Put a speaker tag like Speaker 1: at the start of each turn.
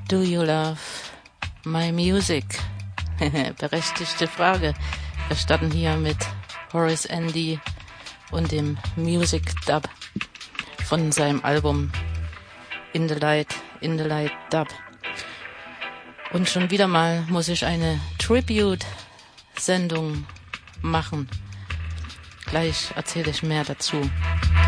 Speaker 1: Do you love my music? Berechtigte Frage. Wir starten hier mit Horace Andy und dem Music Dub von seinem Album In the Light Dub. Und schon wieder mal muss ich eine Tribute-Sendung machen. Gleich erzähle ich mehr dazu.